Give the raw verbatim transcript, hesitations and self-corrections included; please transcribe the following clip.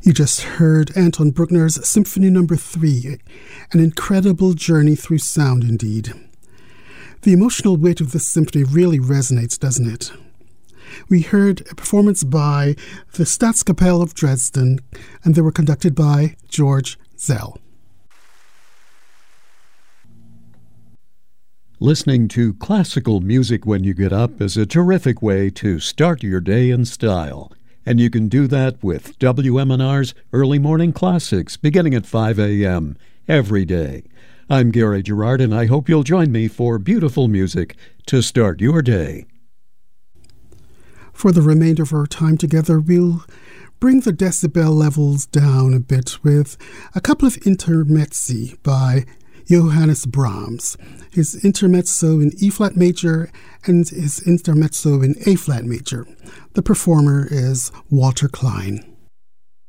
You just heard Anton Bruckner's Symphony Number three, an incredible journey through sound indeed. The emotional weight of this symphony really resonates, doesn't it? We heard a performance by the Staatskapelle of Dresden, and they were conducted by George Szell. Listening to classical music when you get up is a terrific way to start your day in style. And you can do that with W M N R's Early Morning Classics, beginning at five a.m. every day. I'm Gary Gerard, and I hope you'll join me for beautiful music to start your day. For the remainder of our time together, we'll bring the decibel levels down a bit with a couple of intermezzi by Johannes Brahms, his intermezzo in E-flat major and his intermezzo in A-flat major. The performer is Walter Klein.